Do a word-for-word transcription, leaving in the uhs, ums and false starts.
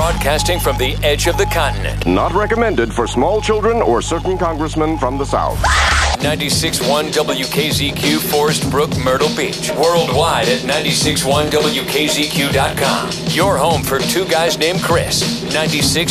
broadcasting from the edge of the continent. Not recommended for small children or certain congressmen from the South. ninety-six point one W K Z Q, Forest Brook, Myrtle Beach. Worldwide at ninety-six point one W K Z Q dot com. Your home for two guys named Chris. ninety-six